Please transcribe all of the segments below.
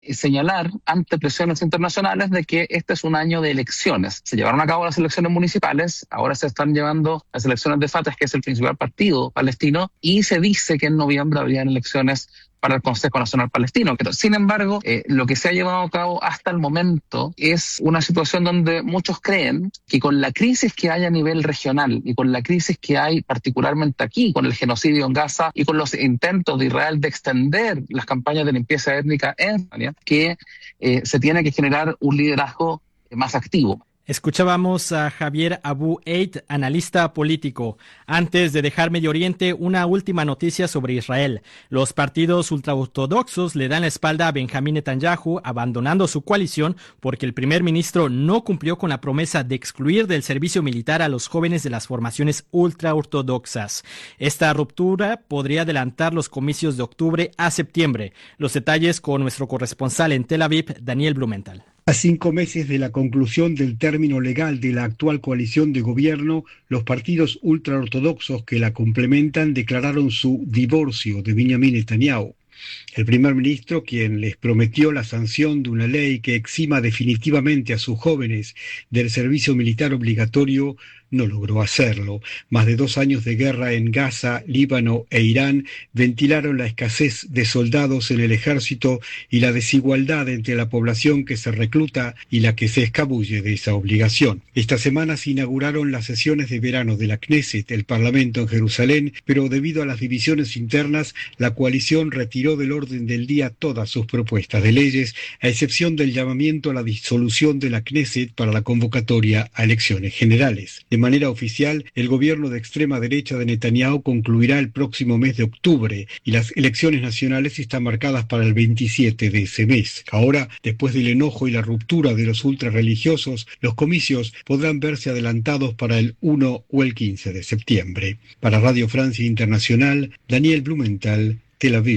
señalar ante presiones internacionales de que este es un año de elecciones. Se llevaron a cabo las elecciones municipales, ahora se están llevando las elecciones de Fatah, que es el principal partido palestino, y se dice que en noviembre habrían elecciones para el Consejo Nacional Palestino. Pero, sin embargo, lo que se ha llevado a cabo hasta el momento es una situación donde muchos creen que con la crisis que hay a nivel regional y con la crisis que hay particularmente aquí, con el genocidio en Gaza y con los intentos de Israel de extender las campañas de limpieza étnica en España, que se tiene que generar un liderazgo más activo. Escuchábamos a Javier Abu Eid, analista político. Antes de dejar Medio Oriente, una última noticia sobre Israel. Los partidos ultraortodoxos le dan la espalda a Benjamín Netanyahu, abandonando su coalición porque el primer ministro no cumplió con la promesa de excluir del servicio militar a los jóvenes de las formaciones ultraortodoxas. Esta ruptura podría adelantar los comicios de octubre a septiembre. Los detalles con nuestro corresponsal en Tel Aviv, Daniel Blumenthal. A 5 meses de la conclusión del término legal de la actual coalición de gobierno, los partidos ultraortodoxos que la complementan declararon su divorcio de Benjamín Netanyahu. El primer ministro, quien les prometió la sanción de una ley que exima definitivamente a sus jóvenes del servicio militar obligatorio, no logró hacerlo. Más de 2 años de guerra en Gaza, Líbano e Irán ventilaron la escasez de soldados en el ejército y la desigualdad entre la población que se recluta y la que se escabulle de esa obligación. Esta semana se inauguraron las sesiones de verano de la Knesset, el Parlamento en Jerusalén, pero debido a las divisiones internas, la coalición retiró del orden del día todas sus propuestas de leyes, a excepción del llamamiento a la disolución de la Knesset para la convocatoria a elecciones generales. De manera oficial, el gobierno de extrema derecha de Netanyahu concluirá el próximo mes de octubre y las elecciones nacionales están marcadas para el 27 de ese mes. Ahora, después del enojo y la ruptura de los ultrarreligiosos, los comicios podrán verse adelantados para el 1 o el 15 de septiembre. Para Radio Francia Internacional, Daniel Blumenthal, Tel Aviv.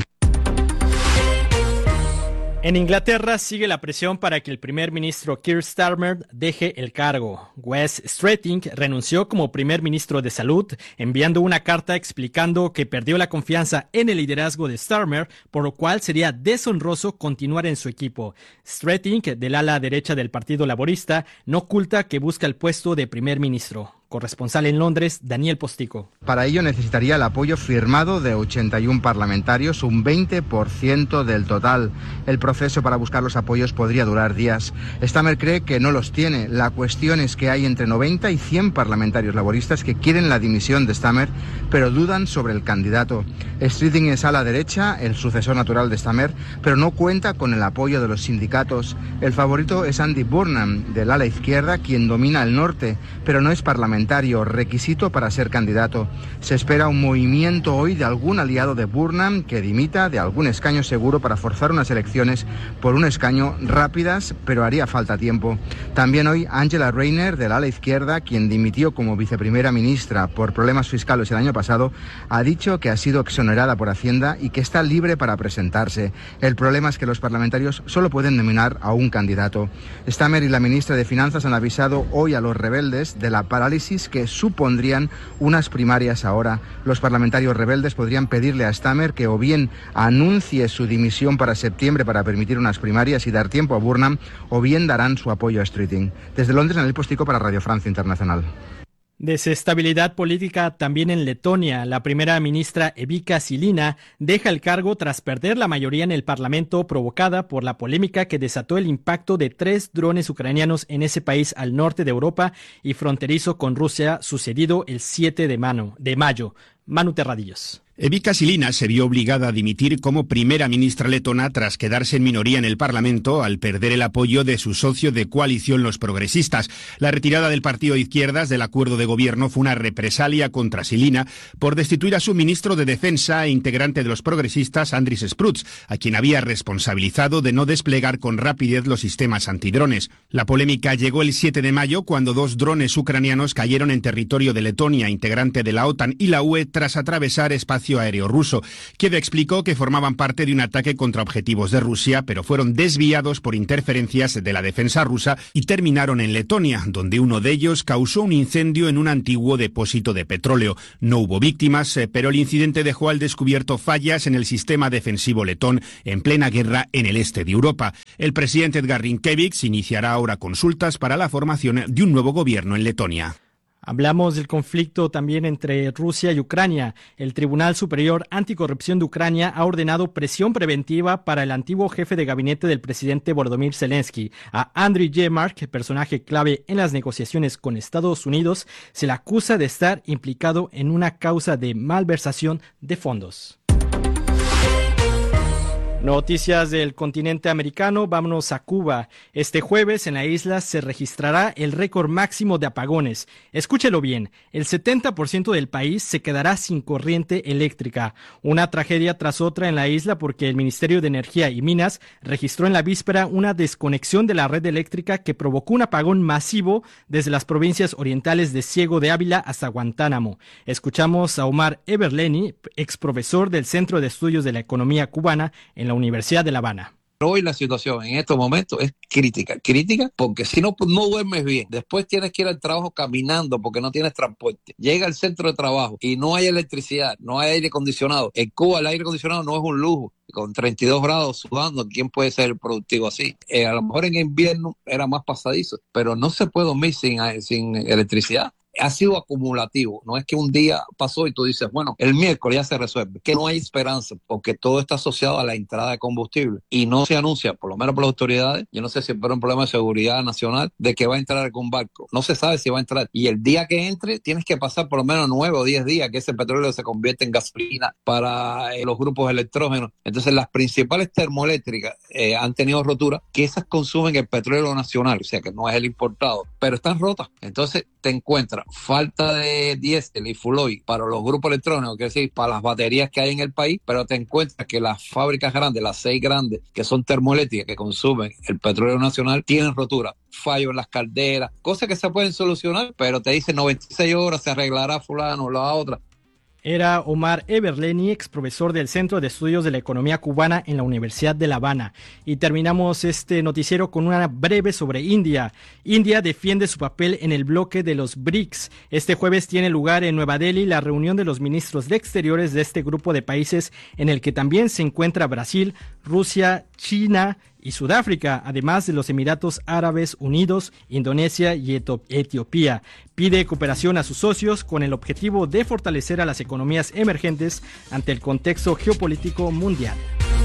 En Inglaterra sigue la presión para que el primer ministro Keir Starmer deje el cargo. Wes Streeting renunció como primer ministro de Salud, enviando una carta explicando que perdió la confianza en el liderazgo de Starmer, por lo cual sería deshonroso continuar en su equipo. Streeting, del ala derecha del Partido Laborista, no oculta que busca el puesto de primer ministro. Corresponsal en Londres, Daniel Postigo. Para ello necesitaría el apoyo firmado de 81 parlamentarios, un 20% del total. El proceso para buscar los apoyos podría durar días. Starmer cree que no los tiene. La cuestión es que hay entre 90 y 100 parlamentarios laboristas que quieren la dimisión de Starmer, pero dudan sobre el candidato. Streeting es a la derecha, el sucesor natural de Starmer, pero no cuenta con el apoyo de los sindicatos. El favorito es Andy Burnham, del ala izquierda, quien domina el norte, pero no es parlamentario, requisito para ser candidato. Se espera un movimiento hoy de algún aliado de Burnham que dimita de algún escaño seguro para forzar unas elecciones por un escaño rápidas, pero haría falta tiempo. También hoy Angela Rayner, del ala izquierda, quien dimitió como viceprimera ministra por problemas fiscales el año pasado, ha dicho que ha sido exonerada por Hacienda y que está libre para presentarse. El problema es que los parlamentarios solo pueden nominar a un candidato. Starmer y la ministra de Finanzas han avisado hoy a los rebeldes de la parálisis que supondrían unas primarias ahora. Los parlamentarios rebeldes podrían pedirle a Starmer que o bien anuncie su dimisión para septiembre para permitir unas primarias y dar tiempo a Burnham, o bien darán su apoyo a Streeting. Desde Londres, Daniel Postigo para Radio Francia Internacional. Desestabilidad política también en Letonia. La primera ministra Evika Silina deja el cargo tras perder la mayoría en el Parlamento provocada por la polémica que desató el impacto de 3 drones ucranianos en ese país al norte de Europa y fronterizo con Rusia, sucedido el 7 de mayo. Manu Terradillos. Evika Silina se vio obligada a dimitir como primera ministra letona tras quedarse en minoría en el Parlamento al perder el apoyo de su socio de coalición, los progresistas. La retirada del partido de izquierdas del acuerdo de gobierno fue una represalia contra Silina por destituir a su ministro de Defensa e integrante de los progresistas, Andris Spruds, a quien había responsabilizado de no desplegar con rapidez los sistemas antidrones. La polémica llegó el 7 de mayo cuando 2 drones ucranianos cayeron en territorio de Letonia, integrante de la OTAN y la UE, tras atravesar espacios espacio aéreo ruso. Kiev explicó que formaban parte de un ataque contra objetivos de Rusia, pero fueron desviados por interferencias de la defensa rusa y terminaron en Letonia, donde uno de ellos causó un incendio en un antiguo depósito de petróleo. No hubo víctimas, pero el incidente dejó al descubierto fallas en el sistema defensivo letón en plena guerra en el este de Europa. El presidente Edgar Rinkēvič iniciará ahora consultas para la formación de un nuevo gobierno en Letonia. Hablamos del conflicto también entre Rusia y Ucrania. El Tribunal Superior Anticorrupción de Ucrania ha ordenado presión preventiva para el antiguo jefe de gabinete del presidente Volodymyr Zelensky. A Andriy Yermak, personaje clave en las negociaciones con Estados Unidos, se le acusa de estar implicado en una causa de malversación de fondos. Noticias del continente americano, vámonos a Cuba. Este jueves en la isla se registrará el récord máximo de apagones. Escúchelo bien, el 70% del país se quedará sin corriente eléctrica. Una tragedia tras otra en la isla porque el Ministerio de Energía y Minas registró en la víspera una desconexión de la red eléctrica que provocó un apagón masivo desde las provincias orientales de Ciego de Ávila hasta Guantánamo. Escuchamos a Omar Eberleni, exprofesor del Centro de Estudios de la Economía Cubana en la Universidad de La Habana. Hoy la situación en estos momentos es crítica porque si no duermes bien, después tienes que ir al trabajo caminando porque no tienes transporte, llega al centro de trabajo y no hay electricidad, no hay aire acondicionado. En Cuba el aire acondicionado no es un lujo, con 32 grados sudando, ¿quién puede ser productivo así? A lo mejor en invierno era más pasadizo, pero no se puede dormir sin electricidad. Ha sido acumulativo, no es que un día pasó y tú dices, bueno, el miércoles ya se resuelve, que no hay esperanza, porque todo está asociado a la entrada de combustible y no se anuncia, por lo menos por las autoridades, yo no sé si es por un problema de seguridad nacional, de que va a entrar algún barco, no se sabe si va a entrar, y el día que entre tienes que pasar por lo menos 9 o 10 días que ese petróleo se convierte en gasolina para los grupos electrógenos. Entonces las principales termoeléctricas han tenido roturas, que esas consumen el petróleo nacional, o sea que no es el importado, pero están rotas. Entonces te encuentras falta de diésel y full oil para los grupos electrónicos, que es decir, para las baterías que hay en el país, pero te encuentras que las fábricas grandes, las 6 grandes, que son termoeléctricas, que consumen el petróleo nacional, tienen rotura, fallos en las calderas, cosas que se pueden solucionar, pero te dicen 96 horas, se arreglará fulano o la otra. Era Omar Eberleni, exprofesor del Centro de Estudios de la Economía Cubana en la Universidad de La Habana. Y terminamos este noticiero con una breve sobre India. India defiende su papel en el bloque de los BRICS. Este jueves tiene lugar en Nueva Delhi la reunión de los ministros de Exteriores de este grupo de países, en el que también se encuentra Brasil, Rusia, China y Sudáfrica, además de los Emiratos Árabes Unidos, Indonesia y Etiopía. Pide cooperación a sus socios con el objetivo de fortalecer a las economías emergentes ante el contexto geopolítico mundial.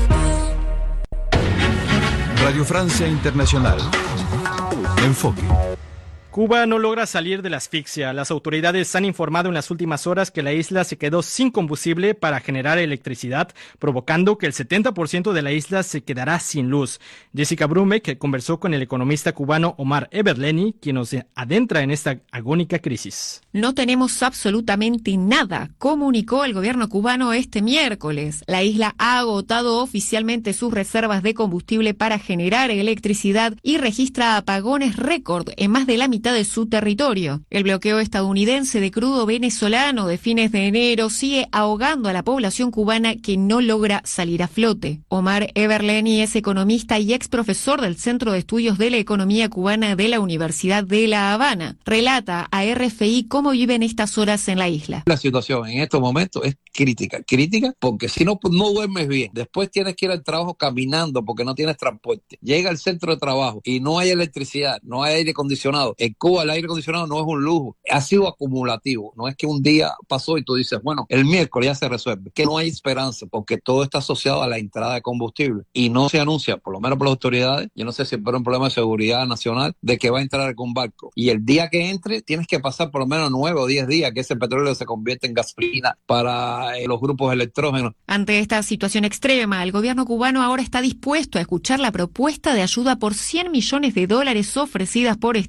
Radio Francia Internacional. Enfoque. Cuba no logra salir de la asfixia. Las autoridades han informado en las últimas horas que la isla se quedó sin combustible para generar electricidad, provocando que el 70% de la isla se quedará sin luz. Jessica Brume, que conversó con el economista cubano Omar Eberleni, quien nos adentra en esta agónica crisis. No tenemos absolutamente nada, comunicó el gobierno cubano este miércoles. La isla ha agotado oficialmente sus reservas de combustible para generar electricidad y registra apagones récord en más de la mitad de su territorio. El bloqueo estadounidense de crudo venezolano de fines de enero sigue ahogando a la población cubana que no logra salir a flote. Omar Eberleni es economista y ex profesor del Centro de Estudios de la Economía Cubana de la Universidad de La Habana. Relata a RFI cómo viven estas horas en la isla. La situación en estos momentos es crítica porque si no duermes bien, después tienes que ir al trabajo caminando porque no tienes transporte, llega al centro de trabajo y no hay electricidad, no hay aire acondicionado. En Cuba el aire acondicionado no es un lujo, ha sido acumulativo, no es que un día pasó y tú dices, bueno, el miércoles ya se resuelve, que no hay esperanza porque todo está asociado a la entrada de combustible y no se anuncia, por lo menos por las autoridades, yo no sé si es por un problema de seguridad nacional, de que va a entrar algún barco, y el día que entre tienes que pasar por lo menos 9 o 10 días que ese petróleo se convierte en gasolina para los grupos electrógenos. Ante esta situación extrema, el gobierno cubano ahora está dispuesto a escuchar la propuesta de ayuda por $100 millones ofrecidas por Estados Unidos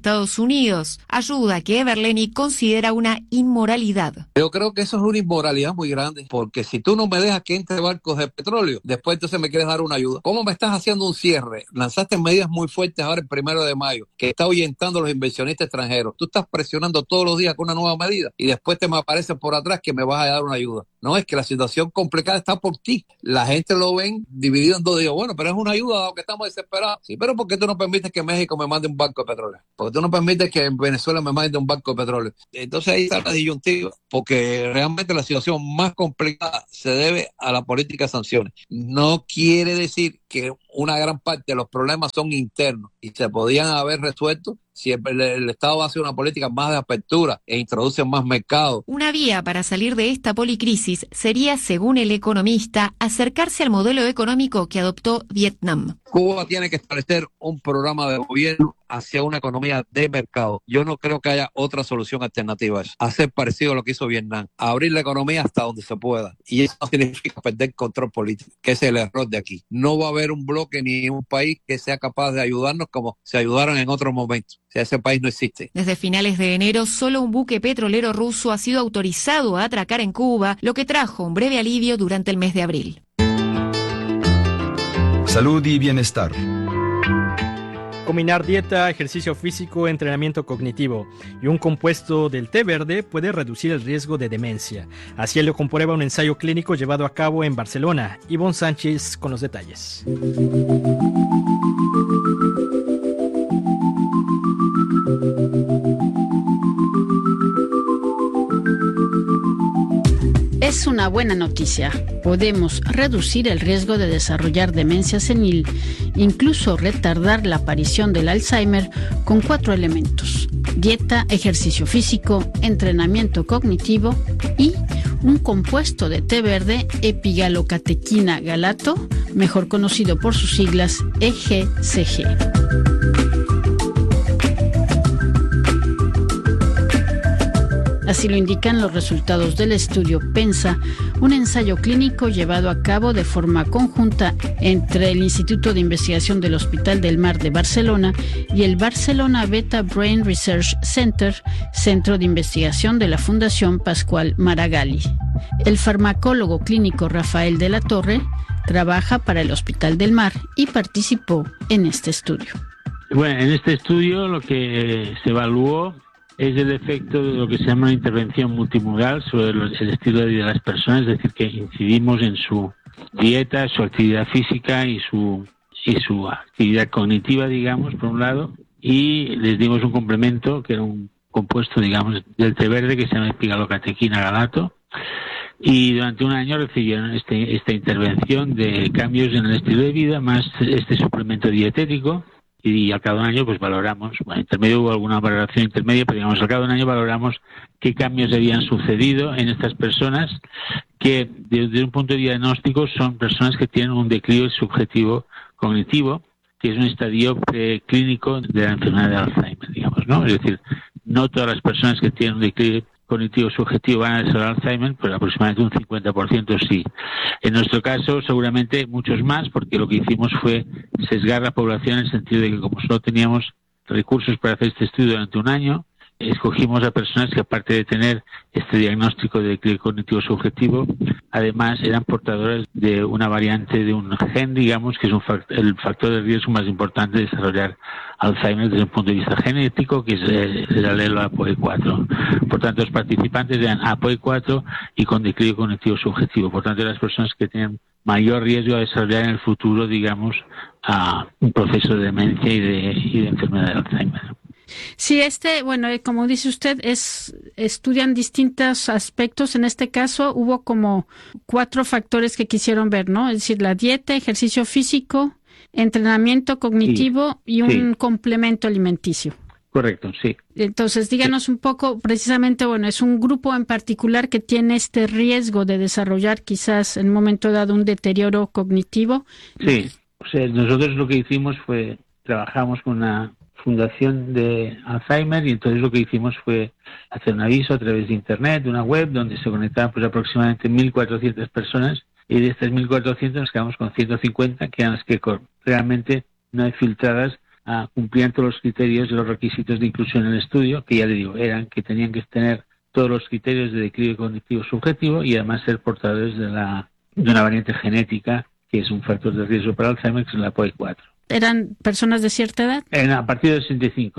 Unidos, ayuda que Everleni considera una inmoralidad. Yo creo que eso es una inmoralidad muy grande, porque si tú no me dejas que entre barcos de petróleo, después entonces me quieres dar una ayuda. ¿Cómo me estás haciendo un cierre? Lanzaste medidas muy fuertes ahora el 1 de mayo, que está ahuyentando a los inversionistas extranjeros. Tú estás presionando todos los días con una nueva medida y después te me aparece por atrás que me vas a dar una ayuda. No, es que la situación complicada está por ti. La gente lo ven dividido en dos. Digo, bueno, pero es una ayuda dado que estamos desesperados. Sí, pero ¿por qué tú no permites que México me mande un barco de petróleo? ¿Por qué tú no permites que Venezuela me mande un barco de petróleo? Entonces ahí está la disyuntiva, porque realmente la situación más complicada se debe a la política de sanciones. No quiere decir que una gran parte de los problemas son internos y se podían haber resuelto si el Estado hace una política más de apertura e introduce más mercados. Una vía para salir de esta policrisis sería, según el economista, acercarse al modelo económico que adoptó Vietnam. Cuba tiene que establecer un programa de gobierno hacia una economía de mercado. Yo no creo que haya otra solución alternativa a eso. Hacer parecido a lo que hizo Vietnam. Abrir la economía hasta donde se pueda. Y eso no significa perder control político, que es el error de aquí. No va a haber un bloque ni un país que sea capaz de ayudarnos como se ayudaron en otros momentos. O sea, ese país no existe. Desde finales de enero, solo un buque petrolero ruso ha sido autorizado a atracar en Cuba, lo que trajo un breve alivio durante el mes de abril. Salud y bienestar. Combinar dieta, ejercicio físico, entrenamiento cognitivo y un compuesto del té verde puede reducir el riesgo de demencia. Así lo comprueba un ensayo clínico llevado a cabo en Barcelona. Ivonne Sánchez con los detalles. Es una buena noticia. Podemos reducir el riesgo de desarrollar demencia senil, incluso retardar la aparición del Alzheimer con 4 elementos: dieta, ejercicio físico, entrenamiento cognitivo y un compuesto de té verde, epigalocatequina galato, mejor conocido por sus siglas EGCG. Así lo indican los resultados del estudio PENSA, un ensayo clínico llevado a cabo de forma conjunta entre el Instituto de Investigación del Hospital del Mar de Barcelona y el Barcelona Beta Brain Research Center, centro de investigación de la Fundación Pascual Maragall. El farmacólogo clínico Rafael de la Torre trabaja para el Hospital del Mar y participó en este estudio. Bueno, en este estudio lo que se evaluó es el efecto de lo que se llama una intervención multimodal sobre el estilo de vida de las personas, es decir, que incidimos en su dieta, su actividad física y su actividad cognitiva, digamos, por un lado, y les dimos un complemento que era un compuesto, digamos, del té verde que se llama epigalocatequina galato, y durante un año recibieron esta intervención de cambios en el estilo de vida más este suplemento dietético. Y al cabo de un año pues valoramos, bueno, intermedio hubo alguna valoración intermedia, pero digamos al cabo de un año valoramos qué cambios habían sucedido en estas personas que desde un punto de vista diagnóstico son personas que tienen un declive subjetivo cognitivo, que es un estadio preclínico de la enfermedad de Alzheimer, digamos, ¿no? Es decir, no todas las personas que tienen un declive cognitivo subjetivo van a desarrollar Alzheimer, pero aproximadamente un 50% sí. En nuestro caso, seguramente muchos más, porque lo que hicimos fue sesgar la población en el sentido de que como solo teníamos recursos para hacer este estudio durante un año, escogimos a personas que, aparte de tener este diagnóstico de declive cognitivo subjetivo, además eran portadoras de una variante de un gen, digamos, que es el factor de riesgo más importante de desarrollar Alzheimer desde un punto de vista genético, que es el alelo APOE4. Por tanto, los participantes eran APOE4 y con declive cognitivo subjetivo. Por tanto, las personas que tenían mayor riesgo a desarrollar en el futuro, digamos, a un proceso de demencia y de enfermedad de Alzheimer. Sí, como dice usted, estudian distintos aspectos. En este caso hubo como 4 factores que quisieron ver, ¿no? Es decir, la dieta, ejercicio físico, entrenamiento cognitivo y un complemento alimenticio. Correcto, sí. Entonces, díganos un poco, precisamente, es un grupo en particular que tiene este riesgo de desarrollar quizás en un momento dado un deterioro cognitivo. Sí, o sea, nosotros lo que hicimos fue, trabajamos con una fundación de Alzheimer y entonces lo que hicimos fue hacer un aviso a través de internet, de una web donde se conectaban pues aproximadamente 1.400 personas y de estas 1.400 nos quedamos con 150 que eran las que realmente no hay filtradas cumplían todos los criterios y los requisitos de inclusión en el estudio, que ya le digo, eran que tenían que tener todos los criterios de declive cognitivo subjetivo y además ser portadores de una variante genética que es un factor de riesgo para Alzheimer, que es la POE4. ¿Eran personas de cierta edad? A partir de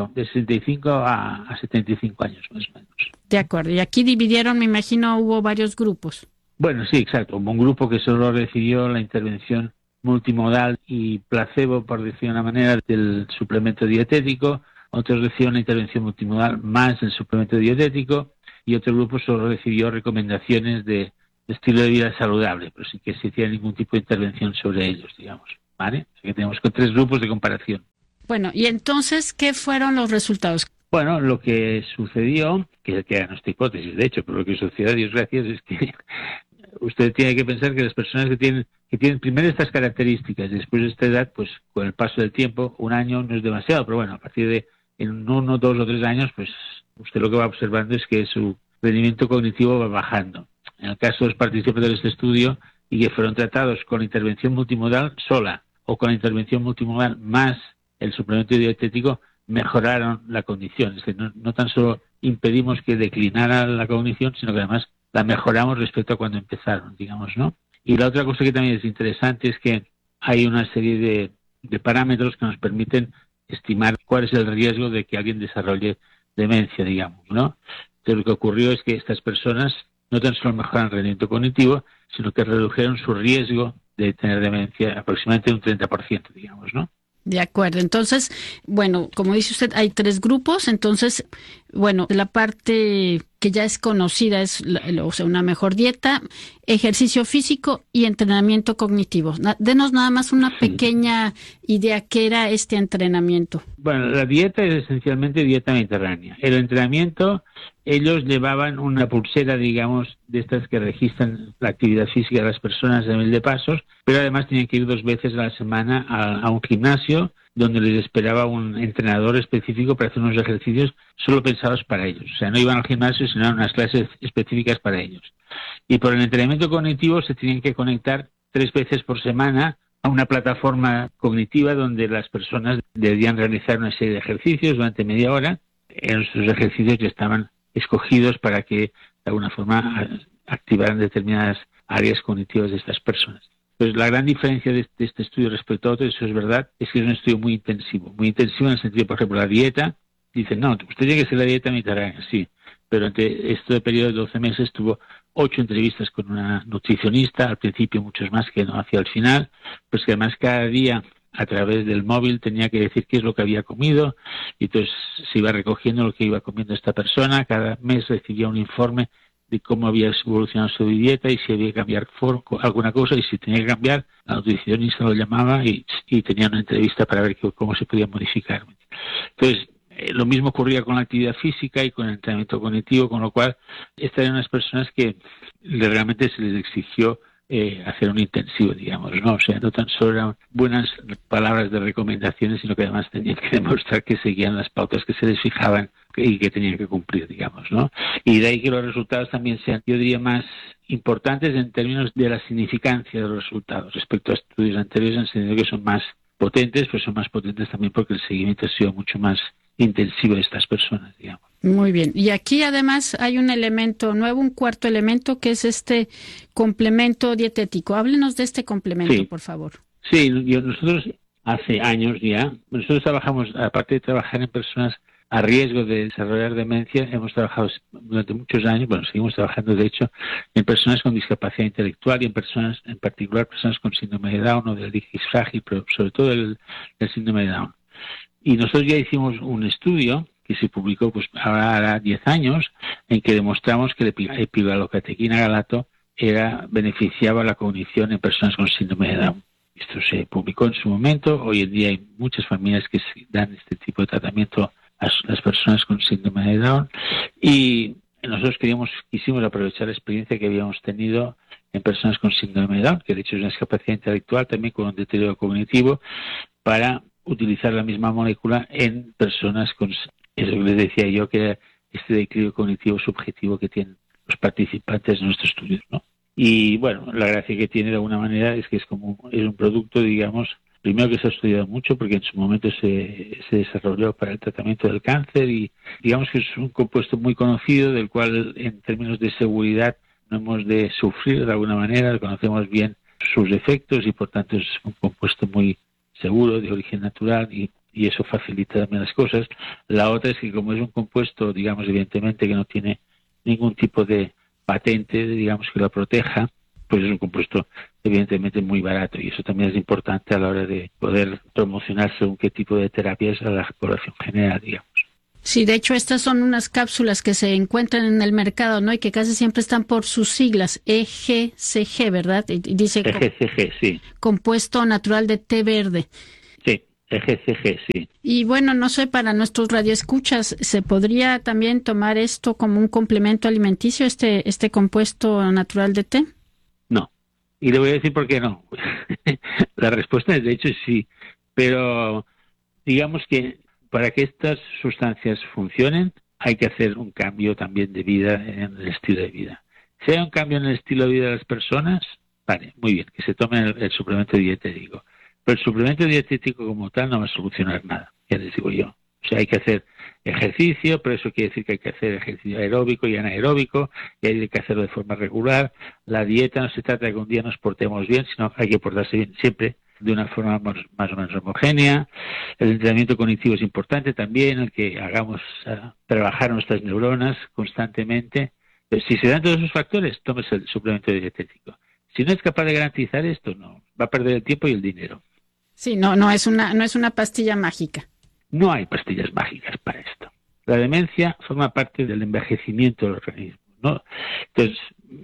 65 a 75 años más o menos. De acuerdo. Y aquí dividieron, me imagino, hubo varios grupos. Bueno, sí, exacto. Hubo un grupo que solo recibió la intervención multimodal y placebo, por decir de una manera, del suplemento dietético. Otros recibieron la intervención multimodal más el suplemento dietético. Y otro grupo solo recibió recomendaciones de estilo de vida saludable, pero sin que se hiciera ningún tipo de intervención sobre ellos, digamos. ¿Vale? Así que tenemos 3 grupos de comparación. Bueno, y entonces, ¿qué fueron los resultados? Bueno, lo que sucedió, que era nuestra hipótesis, de hecho, pero lo que sucedió, Dios gracias, es que usted tiene que pensar que las personas que tienen primero estas características y después de esta edad, pues con el paso del tiempo, 1 año no es demasiado, pero bueno, a partir de en 1, 2 o 3 años, pues usted lo que va observando es que su rendimiento cognitivo va bajando. En el caso de los participantes de este estudio y que fueron tratados con intervención multimodal sola o con intervención multimodal más el suplemento dietético, mejoraron la condición. Es decir, no tan solo impedimos que declinara la cognición, sino que además la mejoramos respecto a cuando empezaron, digamos, ¿no? Y la otra cosa que también es interesante es que hay una serie de parámetros que nos permiten estimar cuál es el riesgo de que alguien desarrolle demencia, digamos, ¿no? Entonces, lo que ocurrió es que estas personas no tan solo mejoraron el rendimiento cognitivo, sino que redujeron su riesgo de tener demencia aproximadamente un 30%, digamos, ¿no? De acuerdo. Entonces, bueno, como dice usted, hay 3 grupos. Entonces, bueno, la parte que ya es conocida es, una mejor dieta, ejercicio físico y entrenamiento cognitivo. Denos nada más una pequeña idea qué era este entrenamiento. Bueno, la dieta es esencialmente dieta mediterránea. El entrenamiento, ellos llevaban una pulsera, digamos, de estas que registran la actividad física de las personas a nivel de pasos, pero además tenían que ir 2 veces a la semana a un gimnasio donde les esperaba un entrenador específico para hacer unos ejercicios solo pensados para ellos. O sea, no iban al gimnasio, sino a unas clases específicas para ellos. Y por el entrenamiento cognitivo se tenían que conectar 3 veces por semana a una plataforma cognitiva donde las personas debían realizar una serie de ejercicios durante media hora. Esos ejercicios ya estaban escogidos para que de alguna forma activaran determinadas áreas cognitivas de estas personas. Pues la gran diferencia de este estudio respecto a otros, eso es verdad, es que es un estudio muy intensivo en el sentido, por ejemplo, la dieta. Dicen, no, usted tiene que ser la dieta mediterránea, sí, pero ante este periodo de 12 meses tuvo 8 entrevistas con una nutricionista, al principio muchos más que no hacia el final, pues que además cada día a través del móvil tenía que decir qué es lo que había comido, y entonces se iba recogiendo lo que iba comiendo esta persona. Cada mes recibía un informe de cómo había evolucionado su dieta y si había que cambiar alguna cosa, y si tenía que cambiar, la nutricionista lo llamaba y tenía una entrevista para ver cómo se podía modificar. Entonces, lo mismo ocurría con la actividad física y con el entrenamiento cognitivo, con lo cual estas eran unas personas que realmente se les exigió hacer un intensivo, digamos, ¿no? O sea, no tan solo eran buenas palabras de recomendaciones, sino que además tenían que demostrar que seguían las pautas que se les fijaban y que tenían que cumplir, digamos, ¿no? Y de ahí que los resultados también sean, yo diría, más importantes en términos de la significancia de los resultados respecto a estudios anteriores, en el sentido que son más potentes, pues son más potentes también porque el seguimiento ha sido mucho más intensivo de estas personas, digamos. Muy bien. Y aquí además hay un elemento nuevo, un cuarto elemento, que es este complemento dietético. Háblenos de este complemento, sí, por favor. Sí, nosotros hace años ya, nosotros trabajamos, aparte de trabajar en personas a riesgo de desarrollar demencia, hemos trabajado durante muchos años, bueno, seguimos trabajando de hecho, en personas con discapacidad intelectual y en personas, en particular personas con síndrome de Down o del disfrágil, pero sobre todo el síndrome de Down. Y nosotros ya hicimos un estudio que se publicó pues ahora hará 10 años, en que demostramos que la epigalocatequina galato beneficiaba la cognición en personas con síndrome de Down. Esto se publicó en su momento. Hoy en día hay muchas familias que dan este tipo de tratamiento a las personas con síndrome de Down, y nosotros quisimos aprovechar la experiencia que habíamos tenido en personas con síndrome de Down, que de hecho es una discapacidad intelectual también con un deterioro cognitivo, para utilizar la misma molécula en personas con eso que les decía yo, que era este declive cognitivo subjetivo que tienen los participantes de nuestros estudios, ¿no? Y bueno, la gracia que tiene de alguna manera es que es un producto, digamos, Primero que se ha estudiado mucho porque en su momento se desarrolló para el tratamiento del cáncer y digamos que es un compuesto muy conocido del cual en términos de seguridad no hemos de sufrir de alguna manera, conocemos bien sus efectos y por tanto es un compuesto muy seguro de origen natural y eso facilita también las cosas. La otra es que como es un compuesto, digamos, evidentemente que no tiene ningún tipo de patente, digamos, que lo proteja, pues es un compuesto evidentemente muy barato y eso también es importante a la hora de poder promocionar según qué tipo de terapias a la población general, digamos. Sí, de hecho estas son unas cápsulas que se encuentran en el mercado, ¿no? Y que casi siempre están por sus siglas, EGCG, ¿verdad? Y dice EGCG, sí. Compuesto natural de té verde. Sí, EGCG, sí. Y bueno, no sé, para nuestros radioescuchas, ¿se podría también tomar esto como un complemento alimenticio, este compuesto natural de té? No. Y le voy a decir por qué no. La respuesta es de hecho sí, pero digamos que para que estas sustancias funcionen hay que hacer un cambio también de vida en el estilo de vida. Si hay un cambio en el estilo de vida de las personas, vale, muy bien, que se tomen el suplemento dietético. Pero el suplemento dietético como tal no va a solucionar nada, ya les digo yo. O sea, hay que hacer ejercicio, pero eso quiere decir que hay que hacer ejercicio aeróbico y anaeróbico, y hay que hacerlo de forma regular. La dieta no se trata de que un día nos portemos bien, sino que hay que portarse bien siempre de una forma más o menos homogénea. El entrenamiento cognitivo es importante también, el que hagamos trabajar nuestras neuronas constantemente. Pero si se dan todos esos factores, tómese el suplemento dietético. Si no es capaz de garantizar esto, no, va a perder el tiempo y el dinero. Sí, no es una pastilla mágica. No hay pastillas mágicas para esto. La demencia forma parte del envejecimiento del organismo, ¿no? Entonces,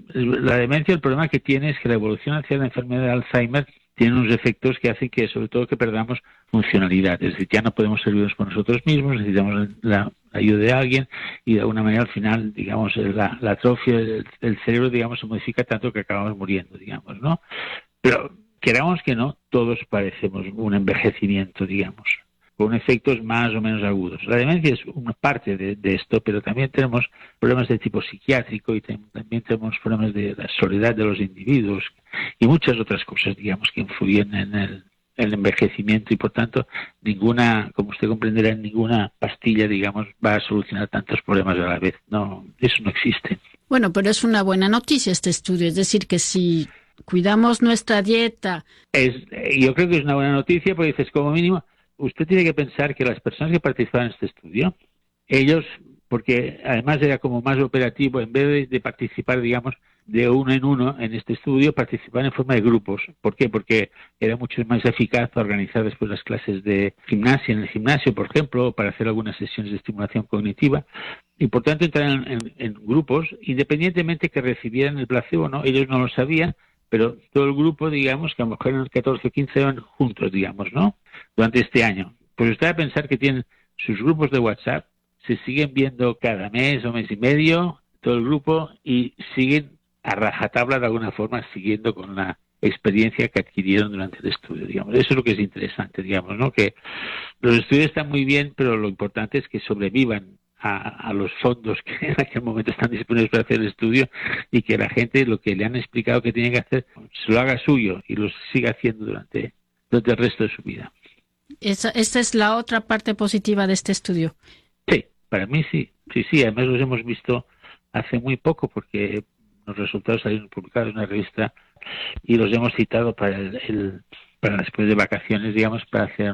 la demencia, el problema que tiene es que la evolución hacia la enfermedad de Alzheimer tiene unos efectos que hacen que, sobre todo, que perdamos funcionalidad. Es decir, ya no podemos servirnos por nosotros mismos, necesitamos la ayuda de alguien y de alguna manera al final, digamos, la atrofia del cerebro, digamos, se modifica tanto que acabamos muriendo, digamos, ¿no? Pero queramos que no, todos padecemos un envejecimiento, digamos, con efectos más o menos agudos. La demencia es una parte de esto, pero también tenemos problemas de tipo psiquiátrico y también tenemos problemas de la soledad de los individuos y muchas otras cosas, digamos, que influyen en el envejecimiento y, por tanto, ninguna, como usted comprenderá, ninguna pastilla, digamos, va a solucionar tantos problemas a la vez. No, eso no existe. Bueno, pero es una buena noticia este estudio, es decir, que si cuidamos nuestra dieta... Yo creo que es una buena noticia porque dices, como mínimo, usted tiene que pensar que las personas que participaban en este estudio, ellos, porque además era como más operativo, en vez de participar, digamos, de uno en uno en este estudio, participaban en forma de grupos. ¿Por qué? Porque era mucho más eficaz organizar después las clases de gimnasia en el gimnasio, por ejemplo, para hacer algunas sesiones de estimulación cognitiva, y por tanto entraron en grupos, independientemente que recibieran el placebo, ¿no? Ellos no lo sabían, pero todo el grupo, digamos, que a lo mejor eran 14 o 15 eran juntos, digamos, ¿no? Durante este año. Pues usted va a pensar que tienen sus grupos de WhatsApp, se siguen viendo cada mes o mes y medio, todo el grupo, y siguen a rajatabla de alguna forma, siguiendo con la experiencia que adquirieron durante el estudio, digamos. Eso es lo que es interesante, digamos, ¿no? Que los estudios están muy bien, pero lo importante es que sobrevivan a los fondos que en aquel momento están disponibles para hacer el estudio y que la gente lo que le han explicado que tiene que hacer se lo haga suyo y lo siga haciendo durante el resto de su vida. Esta es la otra parte positiva de este estudio. Sí, para mí sí. Sí, además los hemos visto hace muy poco porque los resultados salieron publicados en una revista y los hemos citado para después de vacaciones, digamos, para hacer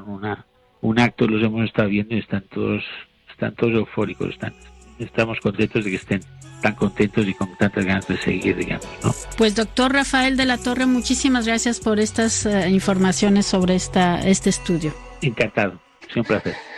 un acto. Los hemos estado viendo y están todos eufóricos, estamos contentos de que estén tan contentos y con tantas ganas de seguir, digamos, ¿no? Pues doctor Rafael de la Torre, muchísimas gracias por estas informaciones sobre este estudio. Encantado, es un placer.